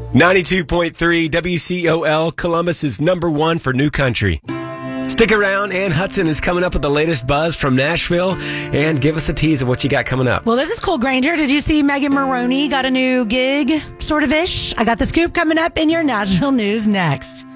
92.3 WCOL, Columbus is number one for new country. Stick around. Ann Hudson is coming up with the latest buzz from Nashville. And give us a tease of what you got coming up. Well, this is cool, Granger. Did you see Megan Maroney got a new gig, sort of-ish? I got the scoop coming up in your Nashville news next.